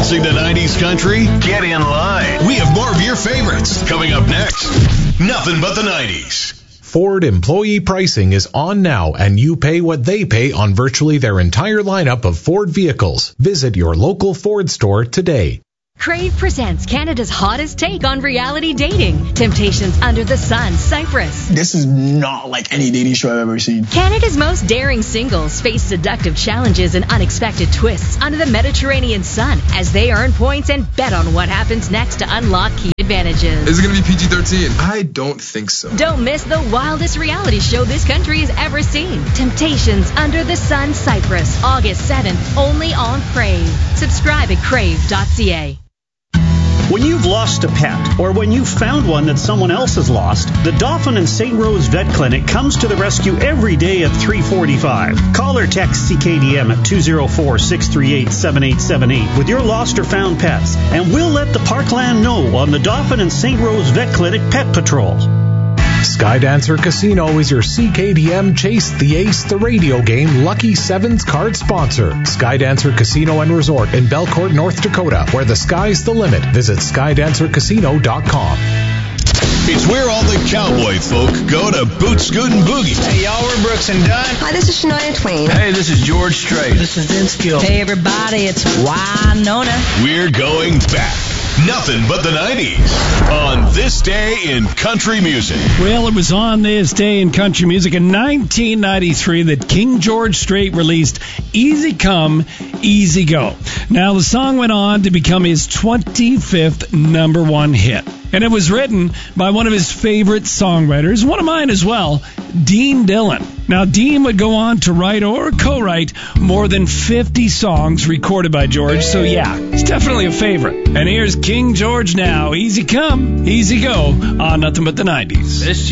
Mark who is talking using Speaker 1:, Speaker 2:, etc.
Speaker 1: Dancing to 90s country? Get in line. We have more of your favorites coming up next. Nothing but the 90s.
Speaker 2: Ford employee pricing is on now, and you pay what they pay on virtually their entire lineup of Ford vehicles. Visit your local Ford store today.
Speaker 3: Crave presents Canada's hottest take on reality dating. Temptations Under the Sun, Cyprus.
Speaker 4: This is not like any dating show I've ever seen.
Speaker 3: Canada's most daring singles face seductive challenges and unexpected twists under the Mediterranean sun as they earn points and bet on what happens next to unlock key advantages.
Speaker 5: Is it going to be PG-13? I don't think so.
Speaker 3: Don't miss the wildest reality show this country has ever seen. Temptations Under the Sun, Cyprus, August 7th, only on Crave. Subscribe at crave.ca.
Speaker 6: When you've lost a pet, or when you've found one that someone else has lost, the Dauphin and St. Rose Vet Clinic comes to the rescue every day at 3:45. Call or text CKDM at 204-638-7878 with your lost or found pets, and we'll let the Parkland know on the Dauphin and St. Rose Vet Clinic Pet Patrol.
Speaker 2: Skydancer Casino is your CKDM Chase the Ace the radio game Lucky Sevens card sponsor. Skydancer Casino and Resort in Belcourt, North Dakota, where the sky's the limit. Visit SkydancerCasino.com.
Speaker 1: It's where all the cowboy folk go to boot, scoot, and boogie.
Speaker 7: Hey, y'all, we're Brooks and Dunn.
Speaker 8: Hi, this is Shania Twain.
Speaker 7: Hey, this is George Strait.
Speaker 9: This is Vince Gill. Hey, everybody, it's Winona.
Speaker 1: We're going back. Nothing but the 90s on This Day in Country Music.
Speaker 10: Well, it was on this day in country music in 1993 that King George Strait released Easy Come, Easy Go. Now, the song went on to become his 25th number one hit. And it was written by one of his favorite songwriters, one of mine as well, Dean Dillon. Now, Dean would go on to write or co-write more than 50 songs recorded by George, so yeah, he's definitely a favorite. And here's King George now, Easy Come, Easy Go, on Nothing But the 90s.